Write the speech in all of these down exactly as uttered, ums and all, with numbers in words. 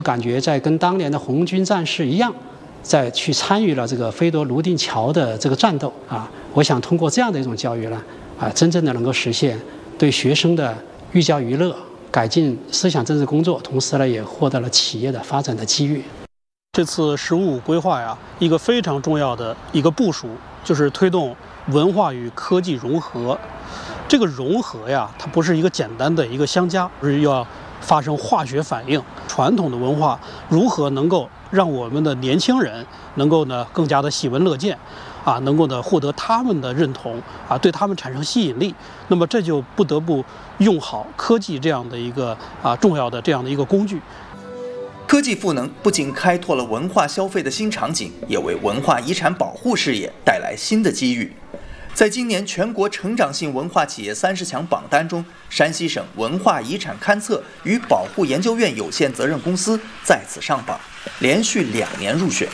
感觉在跟当年的红军战士一样，在去参与了这个飞夺泸定桥的这个战斗啊。我想通过这样的一种教育呢，啊，真正的能够实现对学生的寓教于乐、改进思想政治工作，同时呢，也获得了企业的发展的机遇。 这次“十五五”规划呀，一个非常重要的一个部署，就是推动文化与科技融合。这个融合呀，它不是一个简单的一个相加，而是要发生化学反应。传统的文化如何能够让我们的年轻人能够呢更加的喜闻乐见，啊，能够呢获得他们的认同，啊，对他们产生吸引力。那么这就不得不用好科技这样的一个啊重要的这样的一个工具。 科技赋能不仅开拓了文化消费的新场景，也为文化遗产保护事业带来新的机遇。在今年全国成长性文化企业三十强榜单中，山西省文化遗产勘测与保护研究院有限责任公司再次上榜，连续两年入选。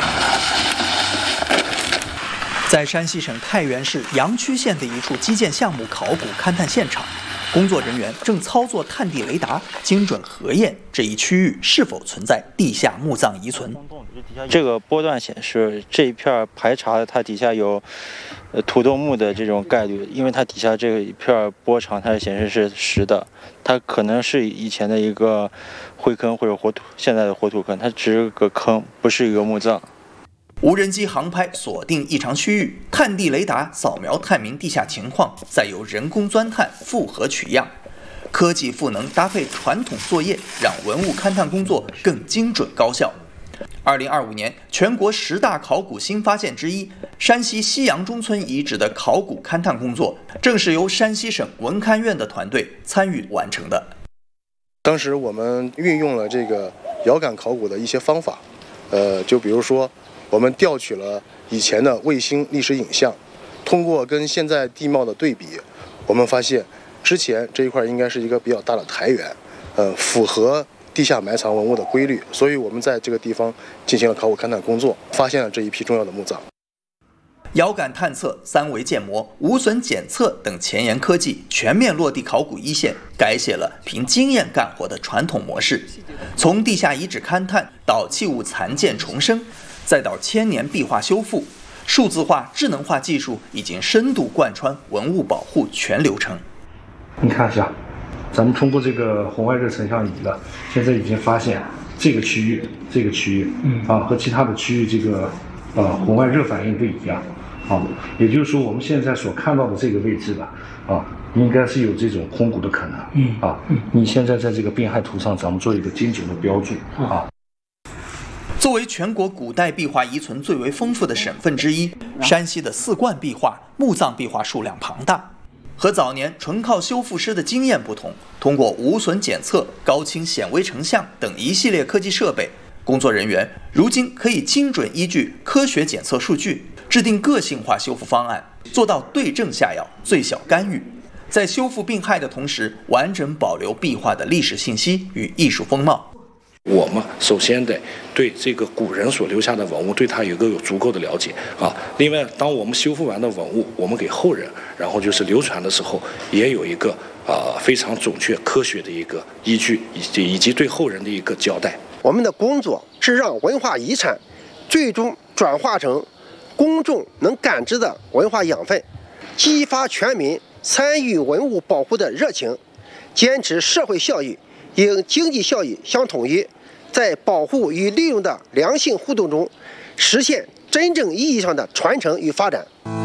在山西省太原市阳曲县的一处基建项目考古勘探现场，工作人员正操作探地雷达，精准核验这一区域是否存在地下墓葬遗存。 这个波段显示，这一片排查它底下有呃土洞墓的这种概率，因为它底下这一片波长它显示是实的，它可能是以前的一个灰坑或者活土，现在的活土坑，它只是个坑，不是一个墓葬。 无人机航拍锁定异常区域，探地雷达扫描探明地下情况，再由人工钻探复核取样。科技赋能搭配传统作业，让文物勘探工作更精准高效。二零二五年，全国十大考古新发现之一，山西西阳中村遗址的考古勘探工作，正是由山西省文勘院的团队参与完成的。 当时我们运用了这个遥感考古的一些方法，呃，就比如说，我们调取了以前的卫星历史影像，通过跟现在地貌的对比，我们发现之前这一块应该是一个比较大的台原，呃，符合地下埋藏文物的规律，所以我们在这个地方进行了考古勘探工作，发现了这一批重要的墓葬。 遥感探测、三维建模、无损检测等前沿科技全面落地考古一线，改写了凭经验干活的传统模式。从地下遗址勘探到器物残件重生，再到千年壁画修复，数字化、智能化技术已经深度贯穿文物保护全流程。 你看一下，咱们通过这个红外热成像仪了，现在已经发现这个区域、这个区域，嗯啊，和其他的区域这个呃红外热反应不一样，啊，也就是说我们现在所看到的这个位置吧，啊，应该是有这种空谷的可能，嗯啊，嗯，你现在在这个病害图上，咱们做一个精准的标注，啊。 作为全国古代壁画遗存最为丰富的省份之一，山西的四冠壁画、墓葬壁画数量庞大。和早年纯靠修复师的经验不同，通过无损检测、高清显微成像等一系列科技设备，工作人员如今可以精准依据科学检测数据，制定个性化修复方案，做到对症下药、最小干预。在修复病害的同时，完整保留壁画的历史信息与艺术风貌。 我们首先得对这个古人所留下的文物，对它有一个有足够的了解啊。另外，当我们修复完的文物，我们给后人，然后就是流传的时候，也有一个啊、呃、非常准确、科学的一个依据，以及以及对后人的一个交代。 我们的工作是让文化遗产最终转化成公众能感知的文化养分，激发全民参与文物保护的热情，坚持社会效益与经济效益相统一，在保护与利用的良性互动中，实现真正意义上的传承与发展。